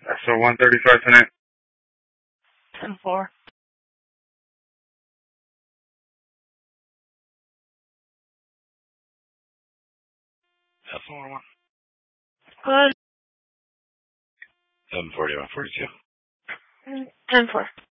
SO 135 tonight. 10-4. SO 101. Good. 740, 142. 10-4.